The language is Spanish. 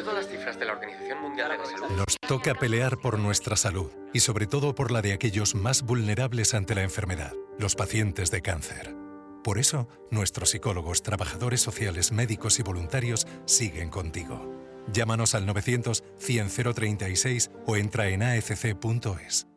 acuerdo a las cifras de la Organización Mundial de la Salud, Nos toca pelear por nuestra salud y sobre todo por la de aquellos más vulnerables ante la enfermedad, los pacientes de cáncer. Por eso, nuestros psicólogos, trabajadores sociales, médicos y voluntarios siguen contigo. Llámanos al 900 100 036 o entra en afc.es.